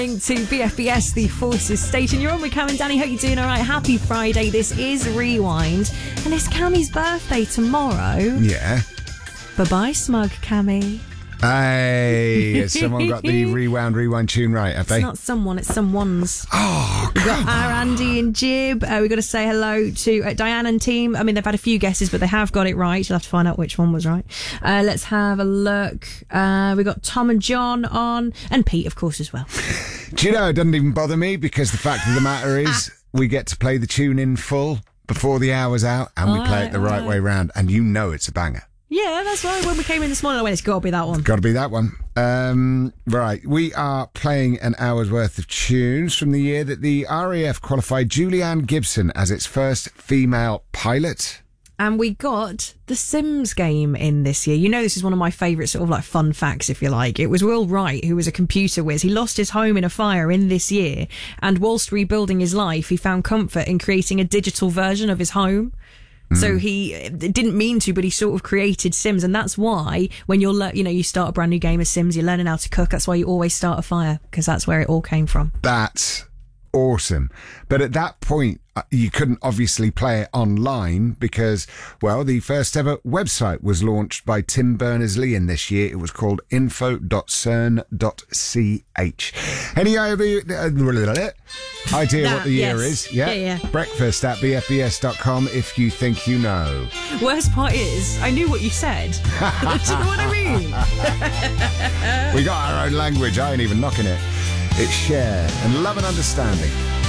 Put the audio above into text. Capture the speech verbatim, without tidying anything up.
To B F B S, the Forces station. You're on with Cam and Danny. Hope you're doing all right. Happy Friday. This is Rewind, and it's Cammie's birthday tomorrow. Yeah. Bye-bye, smug Cammie. Hey, has someone got the Rewound Rewind tune right, have they? It's not someone, it's someone's. Oh, We've got come our on. Andy and Jib. Uh, we've got to say hello to uh, Diane and team. I mean, they've had a few guesses, but they have got it right. You'll have to find out which one was right. Uh, let's have a look. Uh, we've got Tom and John on, and Pete, of course, as well. Do you know, it doesn't even bother me because the fact of the matter is we get to play the tune in full before the hour's out and we All play right, it the all right right. way round, and you know it's a banger. Yeah, that's right. When we came in this morning, I went, it's got to be that one. Got to be that one. Um, right, we are playing an hour's worth of tunes from the year that the R A F qualified Julianne Gibson as its first female pilot. And we got the Sims game in this year. You know, this is one of my favourite sort of like fun facts, if you like. It was Will Wright, who was a computer whiz. He lost his home in a fire in this year. And whilst rebuilding his life, he found comfort in creating a digital version of his home. So he didn't mean to, but he sort of created Sims. And that's why when you're, le- you know, you start a brand new game of Sims, you're learning how to cook. That's why you always start a fire, because that's where it all came from. That's awesome. But at that point, uh, you couldn't obviously play it online because, well, the first ever website was launched by Tim Berners-Lee in this year. It was called info dot cern dot c h. Any idea, uh, idea That, what the year yes. is? Yeah? Yeah, yeah. Breakfast at b f b s dot com if you think you know. Worst part is, I knew what you said. Do you know what I mean? We got our own language. I ain't even knocking it. It's share and love and understanding.